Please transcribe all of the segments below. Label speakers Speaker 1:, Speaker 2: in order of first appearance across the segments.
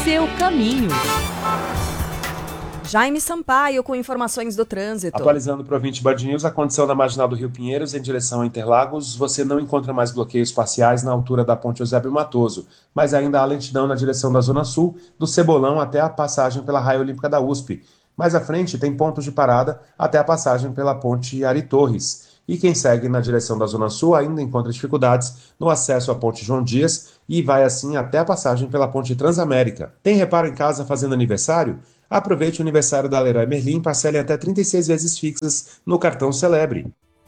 Speaker 1: seu caminho. Jaime Sampaio com informações do trânsito.
Speaker 2: Atualizando para o ouvinte Band News, a condição da Marginal do Rio Pinheiros em direção a Interlagos, você não encontra mais bloqueios parciais na altura da Ponte Eusébio Matoso, mas ainda há lentidão na direção da Zona Sul, do Cebolão até a passagem pela Raia Olímpica da USP. Mais à frente tem pontos de parada até a passagem pela Ponte Ari Torres. E quem segue na direção da Zona Sul ainda encontra dificuldades no acesso à Ponte João Dias e vai assim até a passagem pela Ponte Transamérica. Tem reparo em casa fazendo aniversário? Aproveite o aniversário da Leroy Merlin e parcele até 36 vezes fixas no cartão Celebre.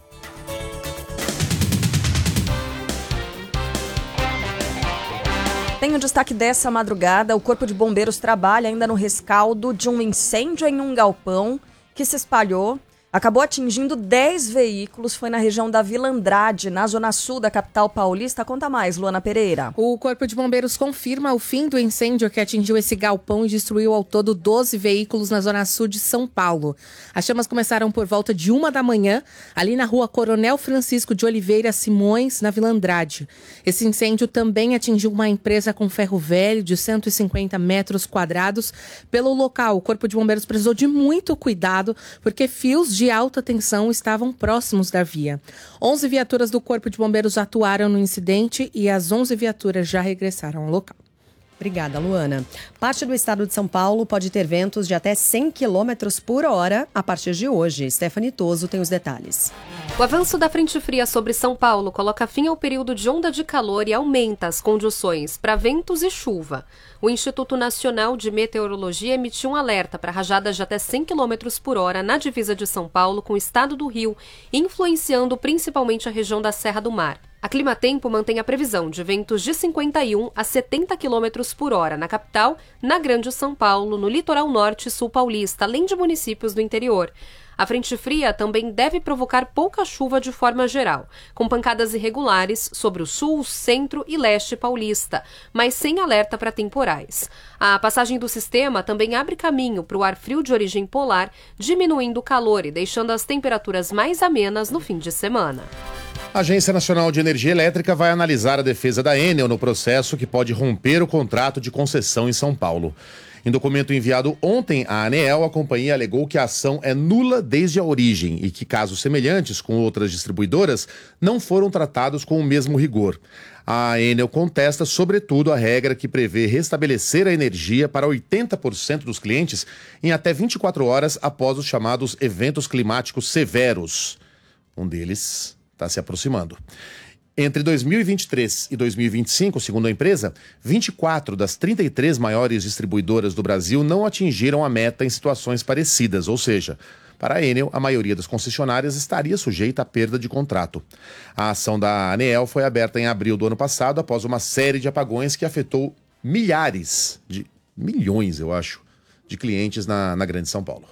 Speaker 1: Tem o destaque dessa madrugada: o Corpo de Bombeiros trabalha ainda no rescaldo de um incêndio em um galpão que se espalhou. Acabou atingindo 10 veículos, foi na região da Vila Andrade, na zona sul da capital paulista. Conta mais, Luana Pereira.
Speaker 3: O Corpo de Bombeiros confirma o fim do incêndio que atingiu esse galpão e destruiu ao todo 12 veículos na zona sul de São Paulo. As chamas começaram por volta de 1 da manhã, ali na rua Coronel Francisco de Oliveira Simões, na Vila Andrade. Esse incêndio também atingiu uma empresa com ferro velho de 150 metros quadrados. Pelo local, o Corpo de Bombeiros precisou de muito cuidado, porque fios de alta tensão estavam próximos da via. 11 viaturas do Corpo de Bombeiros atuaram no incidente e as 11 viaturas já regressaram ao local.
Speaker 1: Obrigada, Luana. Parte do estado de São Paulo pode ter ventos de até 100 km por hora a partir de hoje. Stephanie Toso tem os detalhes.
Speaker 4: O avanço da frente fria sobre São Paulo coloca fim ao período de onda de calor e aumenta as condições para ventos e chuva. O Instituto Nacional de Meteorologia emitiu um alerta para rajadas de até 100 km por hora na divisa de São Paulo com o estado do Rio, influenciando principalmente a região da Serra do Mar. A Climatempo mantém a previsão de ventos de 51 a 70 km por hora na capital, na Grande São Paulo, no litoral norte e sul paulista, além de municípios do interior. A frente fria também deve provocar pouca chuva de forma geral, com pancadas irregulares sobre o sul, centro e leste paulista, mas sem alerta para temporais. A passagem do sistema também abre caminho para o ar frio de origem polar, diminuindo o calor e deixando as temperaturas mais amenas no fim de semana.
Speaker 5: A Agência Nacional de Energia Elétrica vai analisar a defesa da Enel no processo que pode romper o contrato de concessão em São Paulo. Em documento enviado ontem à ANEEL, a companhia alegou que a ação é nula desde a origem e que casos semelhantes com outras distribuidoras não foram tratados com o mesmo rigor. A Enel contesta, sobretudo, a regra que prevê restabelecer a energia para 80% dos clientes em até 24 horas após os chamados eventos climáticos severos. Um deles está se aproximando. Entre 2023 e 2025, segundo a empresa, 24 das 33 maiores distribuidoras do Brasil não atingiram a meta em situações parecidas, ou seja, para a Enel, a maioria das concessionárias estaria sujeita à perda de contrato. A ação da ANEEL foi aberta em abril do ano passado, após uma série de apagões que afetou milhões, eu acho, de clientes na Grande São Paulo.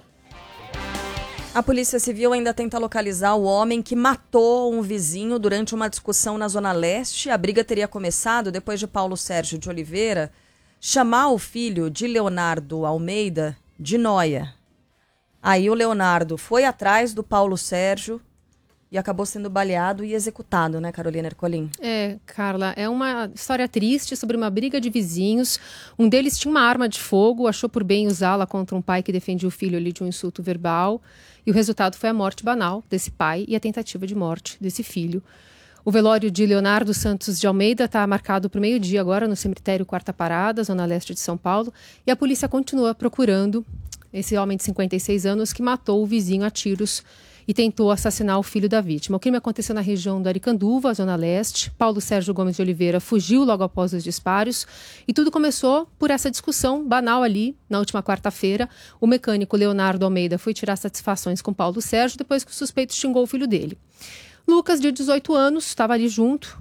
Speaker 1: A Polícia Civil ainda tenta localizar o homem que matou um vizinho durante uma discussão na Zona Leste. A briga teria começado depois de Paulo Sérgio de Oliveira chamar o filho de Leonardo Almeida de Noia. Aí o Leonardo foi atrás do Paulo Sérgio e acabou sendo baleado e executado, né, Carolina Ercolim?
Speaker 3: Carla, é uma história triste sobre uma briga de vizinhos. Um deles tinha uma arma de fogo, achou por bem usá-la contra um pai que defendia o filho ali de um insulto verbal. E o resultado foi a morte banal desse pai e a tentativa de morte desse filho. O velório de Leonardo Santos de Almeida está marcado para o meio-dia agora no cemitério Quarta Parada, zona leste de São Paulo. E a polícia continua procurando esse homem de 56 anos que matou o vizinho a tiros e tentou assassinar o filho da vítima. O crime aconteceu na região do Aricanduva, zona leste. Paulo Sérgio Gomes de Oliveira fugiu logo após os disparos. E tudo começou por essa discussão banal ali, na última quarta-feira. O mecânico Leonardo Almeida foi tirar satisfações com Paulo Sérgio depois que o suspeito xingou o filho dele. Lucas, de 18 anos, estava ali junto.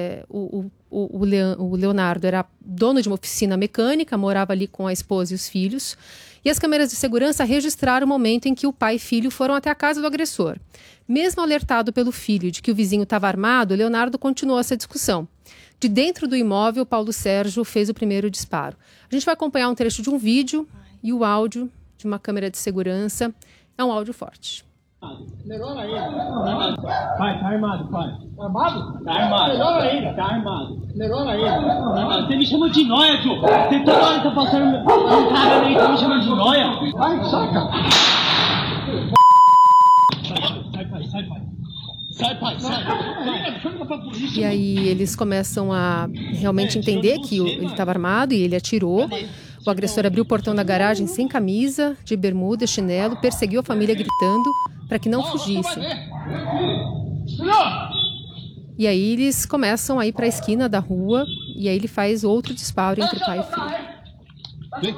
Speaker 3: O Leonardo era dono de uma oficina mecânica, morava ali com a esposa e os filhos. E as câmeras de segurança registraram o momento em que o pai e filho foram até a casa do agressor. Mesmo alertado pelo filho de que o vizinho estava armado, Leonardo continuou essa discussão. De dentro do imóvel, Paulo Sérgio fez o primeiro disparo. A gente vai acompanhar um trecho de um vídeo e o áudio de uma câmera de segurança. É um áudio forte.
Speaker 6: Melhor ainda. Pai, tá armado, pai. Armado? Tá armado. Melhor ainda. Tá armado. Melhor ainda. Você me chama de noia, tio. Você toda hora tá passando um cara aí, tá me chamando de noia. Vai, saca. Sai, pai. Sai, pai, sai.
Speaker 3: E aí eles começam a realmente entender que ele estava armado e ele atirou. O agressor abriu o portão da garagem sem camisa, de bermuda, chinelo, perseguiu a família gritando para que não fugissem. E aí eles começam a ir para a esquina da rua e aí ele faz outro disparo entre pai e filho.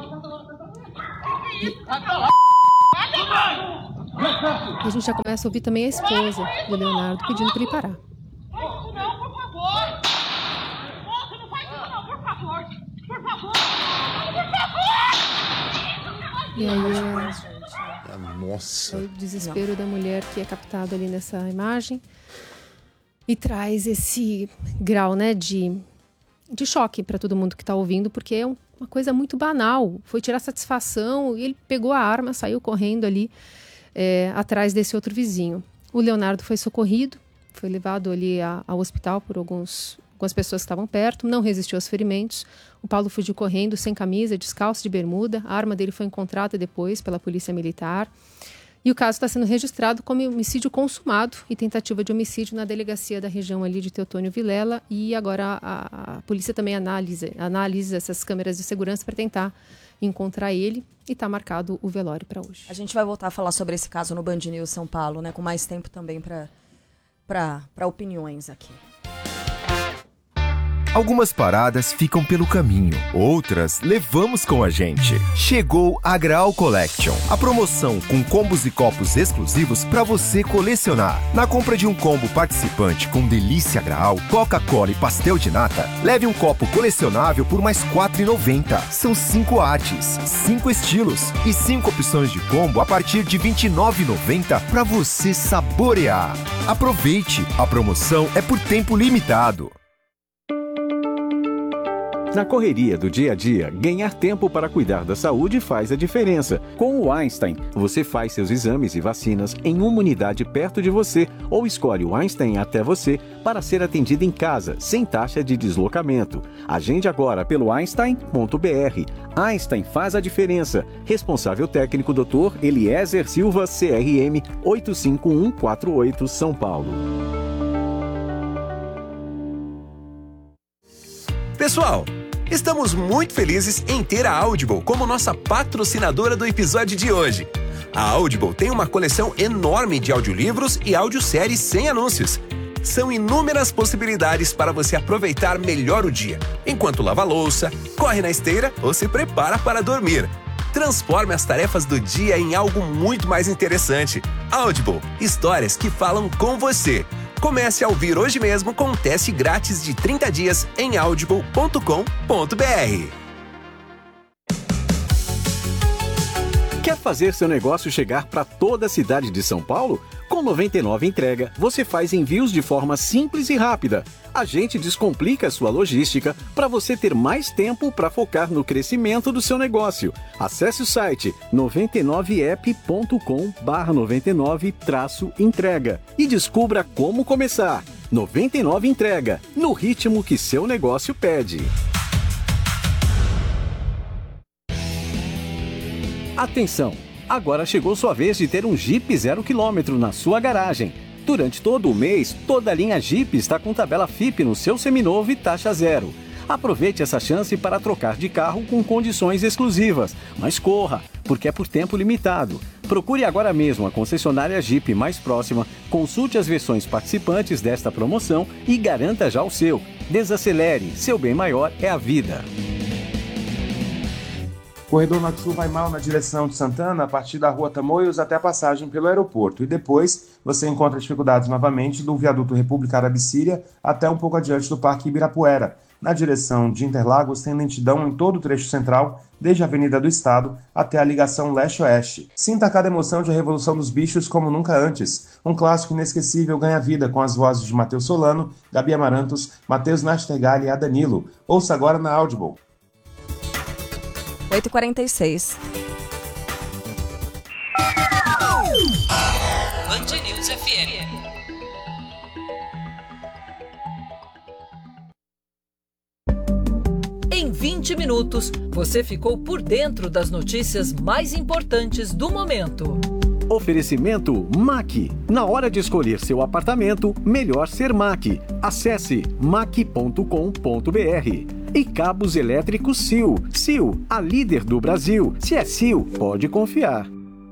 Speaker 3: E a gente já começa a ouvir também a esposa do Leonardo pedindo para ele parar.
Speaker 6: Não, por favor! Moça, não faz isso não, por favor! Por favor!
Speaker 3: E aí
Speaker 5: Nossa.
Speaker 3: é o desespero da mulher que é captado ali nessa imagem e traz esse grau, né, de choque para todo mundo que está ouvindo, porque é uma coisa muito banal. Foi tirar satisfação e ele pegou a arma, saiu correndo ali atrás desse outro vizinho. O Leonardo foi socorrido, foi levado ali ao hospital por algumas pessoas que estavam perto, não resistiu aos ferimentos. O Paulo fugiu correndo, sem camisa, descalço de bermuda. A arma dele foi encontrada depois pela polícia militar. E o caso está sendo registrado como homicídio consumado e tentativa de homicídio na delegacia da região ali de Teotônio Vilela. E agora a polícia também analisa essas câmeras de segurança para tentar encontrar ele. E está marcado o velório para hoje.
Speaker 1: A gente vai voltar a falar sobre esse caso no Band News São Paulo, né? Com mais tempo também para opiniões aqui.
Speaker 7: Algumas paradas ficam pelo caminho, outras levamos com a gente. Chegou a Graal Collection, a promoção com combos e copos exclusivos para você colecionar. Na compra de um combo participante com delícia Graal, Coca-Cola e pastel de nata, leve um copo colecionável por mais R$ 4,90. São 5 artes, 5 estilos e 5 opções de combo a partir de R$ 29,90 para você saborear. Aproveite, a promoção é por tempo limitado.
Speaker 8: Na correria do dia a dia, ganhar tempo para cuidar da saúde faz a diferença. Com o Einstein, você faz seus exames e vacinas em uma unidade perto de você ou escolhe o Einstein até você para ser atendido em casa, sem taxa de deslocamento. Agende agora pelo einstein.br. Einstein faz a diferença. Responsável técnico Dr. Eliezer Silva, CRM 85148, São Paulo.
Speaker 9: Pessoal, estamos muito felizes em ter a Audible como nossa patrocinadora do episódio de hoje. A Audible tem uma coleção enorme de audiolivros e audioséries sem anúncios. São inúmeras possibilidades para você aproveitar melhor o dia, enquanto lava a louça, corre na esteira ou se prepara para dormir. Transforme as tarefas do dia em algo muito mais interessante. Audible, histórias que falam com você. Comece a ouvir hoje mesmo com um teste grátis de 30 dias em audible.com.br.
Speaker 8: Quer fazer seu negócio chegar para toda a cidade de São Paulo? Com 99 Entrega, você faz envios de forma simples e rápida. A gente descomplica a sua logística para você ter mais tempo para focar no crescimento do seu negócio. Acesse o site 99app.com/99-entrega e descubra como começar. 99 Entrega, no ritmo que seu negócio pede. Atenção! Agora chegou sua vez de ter um Jeep 0 km na sua garagem. Durante todo o mês, toda a linha Jeep está com tabela FIP no seu seminovo e taxa zero. Aproveite essa chance para trocar de carro com condições exclusivas. Mas corra, porque é por tempo limitado. Procure agora mesmo a concessionária Jeep mais próxima, consulte as versões participantes desta promoção e garanta já o seu. Desacelere, seu bem maior é a vida.
Speaker 2: O corredor Norte-Sul vai mal na direção de Santana, a partir da Rua Tamoios até a passagem pelo aeroporto. E depois você encontra dificuldades novamente do viaduto República Árabe-Síria até um pouco adiante do Parque Ibirapuera. Na direção de Interlagos tem lentidão em todo o trecho central, desde a Avenida do Estado até a ligação leste-oeste. Sinta cada emoção de A Revolução dos Bichos como nunca antes. Um clássico inesquecível ganha vida com as vozes de Matheus Solano, Gabi Amarantos, Matheus Nastergalli e Adanilo. Ouça agora na Audible.
Speaker 1: 8h46.
Speaker 10: Band News FM. Em 20 minutos, você ficou por dentro das notícias mais importantes do momento.
Speaker 8: Oferecimento MAC. Na hora de escolher seu apartamento, melhor ser MAC. Acesse mac.com.br. E cabos elétricos Sil. Sil, a líder do Brasil. Se é Sil, pode confiar.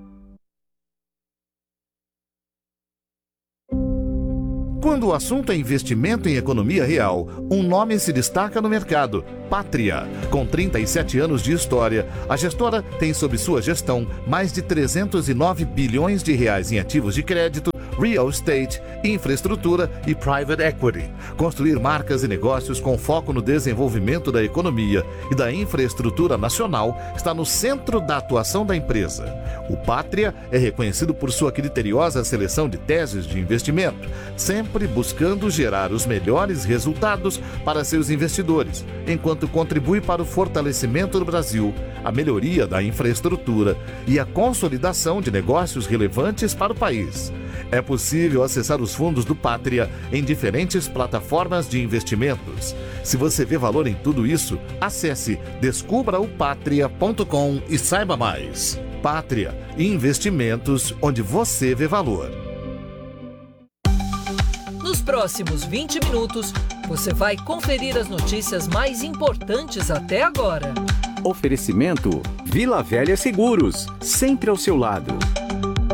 Speaker 11: Quando o assunto é investimento em economia real, um nome se destaca no mercado: Pátria. Com 37 anos de história, a gestora tem sob sua gestão mais de 309 bilhões de reais em ativos de crédito, real estate, infraestrutura e private equity. Construir marcas e negócios com foco no desenvolvimento da economia e da infraestrutura nacional está no centro da atuação da empresa. O Pátria é reconhecido por sua criteriosa seleção de teses de investimento, sempre buscando gerar os melhores resultados para seus investidores, enquanto contribui para o fortalecimento do Brasil, a melhoria da infraestrutura e a consolidação de negócios relevantes para o país. É possível acessar os fundos do Pátria em diferentes plataformas de investimentos. Se você vê valor em tudo isso, acesse descubraopatria.com e saiba mais. Pátria, investimentos onde você vê valor.
Speaker 10: Nos próximos 20 minutos, você vai conferir as notícias mais importantes até agora.
Speaker 8: Oferecimento Vila Velha Seguros, sempre ao seu lado.